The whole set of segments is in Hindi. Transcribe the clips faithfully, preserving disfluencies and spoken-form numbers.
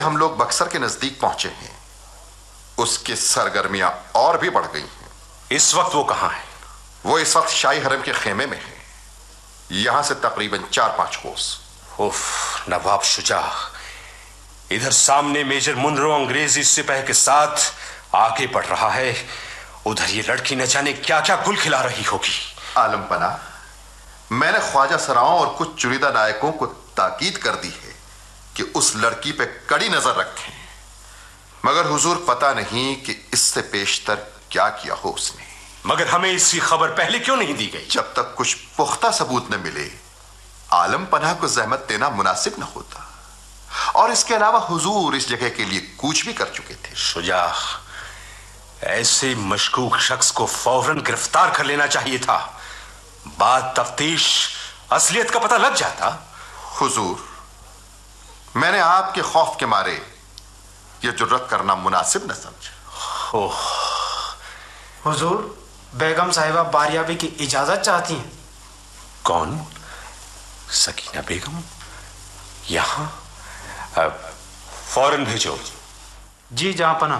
हम लोग बक्सर के नजदीक पहुंचे हैं, उसकी सरगर्मियां और भी बढ़ गई हैं। इस वक्त वो कहां है? वो इस वक्त शाही हरम के खेमे में है, यहां से तकरीबन चार पांच कोस। उफ, नवाब शुजा इधर सामने मेजर मुनरो अंग्रेजी सिपाही के साथ आगे बढ़ रहा है, उधर ये लड़की न जाने क्या क्या गुल खिला रही होगी। आलम पना, मैंने ख्वाजा सराओं और कुछ चुनिंदा नायकों को ताकीद कर दी है कि उस लड़की पे कड़ी नजर रखें, मगर हुजूर पता नहीं कि इससे पेशतर क्या किया हो उसने। मगर हमें इसकी खबर पहले क्यों नहीं दी गई? जब तक कुछ पुख्ता सबूत न मिले आलम पना को जहमत देना मुनासिब न होता, और इसके अलावा हुजूर इस जगह के लिए कूच भी कर चुके थे। शुजा, ऐसे मशकूक शख्स को फौरन गिरफ्तार कर लेना चाहिए था, बाद तफ्तीश असलियत का पता लग जाता। हुजूर, मैंने आपके खौफ के मारे यह जुर्रत करना मुनासिब न समझा। ओह हुजूर, बेगम साहिबा बारियाबी की इजाजत चाहती हैं। कौन? सकीना बेगम यहां? फौरन भेजो। जी जहां पना।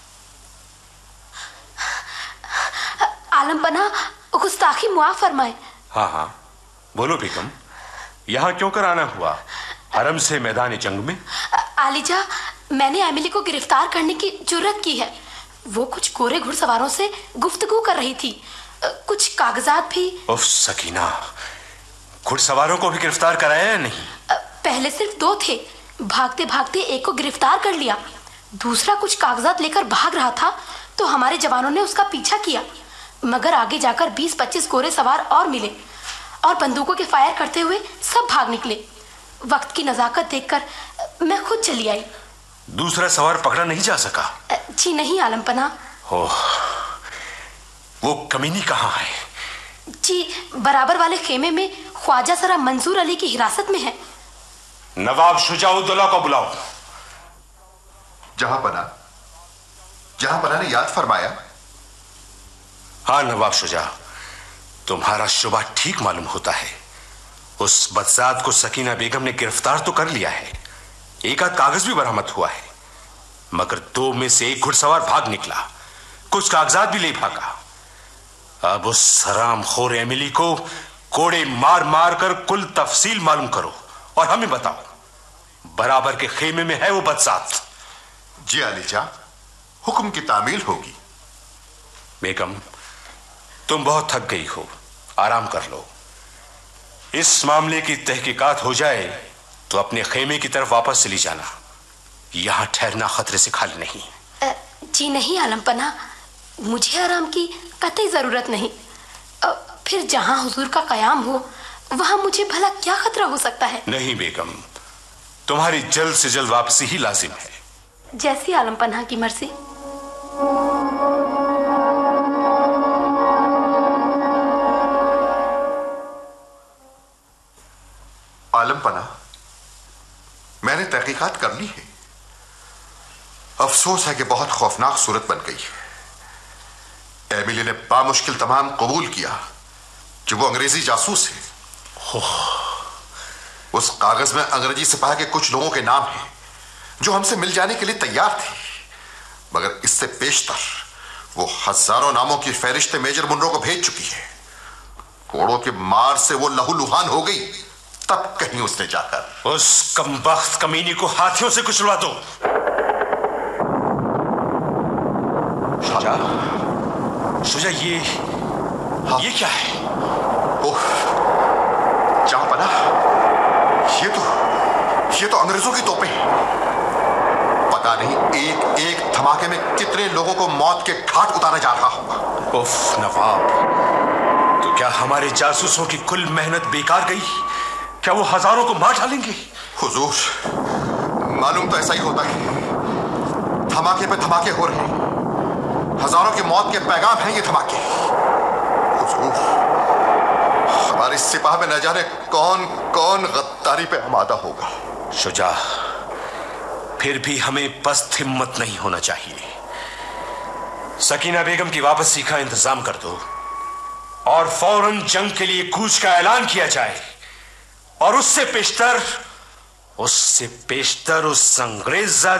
आलम पना, गुस्ताखी मुआफ फरमाए। हाँ हाँ बोलो बेगम, यहां क्यों कर आना हुआ? हरम से मैदान जंग में? आलिजा, मैंने एमिली को गिरफ्तार करने की जुर्रत की है। वो कुछ कोरे घुड़सवारों से गुफ्तगू कर रही थी, कुछ कागजात भी। उफ सकीना, घुड़सवारों को भी गिरफ्तार कराया या नहीं? पहले सिर्फ दो थे, भागते भागते एक को गिरफ्तार कर लिया, दूसरा कुछ कागजात लेकर भाग रहा था तो हमारे जवानों ने उसका पीछा किया, मगर आगे जाकर बीस पच्चीस कोरे सवार और मिले और बंदूकों के फायर करते हुए सब भाग निकले। वक्त की नजाकत देखकर मैं खुद चली आई। दूसरा सवार पकड़ा नहीं जा सका? जी नहीं आलम पना। ओह, वो कमीनी कहाँ है? जी बराबर वाले खेमे में ख्वाजा सरा मंजूर अली की हिरासत में है। नवाब शुजाउद्दौला को बुलाओ। जहां पना, जहां पना ने याद फरमाया। हाँ नवाब शुजा, तुम्हारा शुबा ठीक मालूम होता है। उस बदजात को सकीना बेगम ने गिरफ्तार तो कर लिया है, एक आध कागज भी बरामद हुआ है, मगर दो में से एक घुड़सवार भाग निकला, कुछ कागजात भी ले भागा। अब उस हरामखोर एमिली को कोड़े मार मार कर कुल तफसील मालूम करो और हमें बताओ, बराबर के खेमे में है वो बदजात? जी आलिजा, हुक्म की तामील होगी। बेगम, तुम बहुत थक गई हो, आराम कर लो। इस मामले की तहकीकात हो जाए तो अपने खेमे की तरफ वापस चली जाना, यहां ठहरना खतरे से खाली नहीं। जी नहीं आलम पना, मुझे आराम की कतई जरूरत नहीं। फिर जहां हुजूर का कयाम हो वहां मुझे भला क्या खतरा हो सकता है? नहीं बेगम, तुम्हारी जल्द से जल्द वापसी ही लाजिम है। जैसी आलम पना की मर्जी। आलम पना, मैंने तहकीकात कर ली है। अफसोस है कि बहुत खौफनाक सूरत बन गई है। एमिली ने बामुश्किल तमाम कबूल किया कि वो अंग्रेजी जासूस है। उस कागज में अंग्रेजी सिपाही के कुछ लोगों के नाम हैं जो हमसे मिल जाने के लिए तैयार थे, मगर इससे पेशतर वो हजारों नामों की फहरिस्त मेजर मुनरो को भेज चुकी है। कोड़ों के मार से वो लहूलुहान हो गई, तब कहीं उसने जाकर उस कमबख्त कमीनी को हाथियों से कुचलवा दो। शुजा, शुजा ये हाँ। ये क्या है? ओह, जहां पना, ये तो ये तो अंग्रेजों की तोपें हैं। पता नहीं एक एक धमाके में कितने लोगों को मौत के घाट उतारा जा रहा होगा। उफ नवाब, तो क्या हमारे जासूसों की कुल मेहनत बेकार गई? क्या वो हजारों को मार डालेंगे? हुजूर, मालूम तो ऐसा ही होता है। धमाके पे धमाके हो रहे हैं, हजारों की मौत के पैगाम हैं ये धमाके। हुजूर, हमारे सिपाह में न जाने कौन कौन गद्दारी पे आमादा होगा। शुजा, फिर भी हमें पस्त हिम्मत नहीं होना चाहिए। सकीना बेगम की वापसी का इंतजाम कर दो और फौरन जंग के लिए कूच का ऐलान किया जाए, और उससे पेशतर उससे पेशतर उस अंग्रेज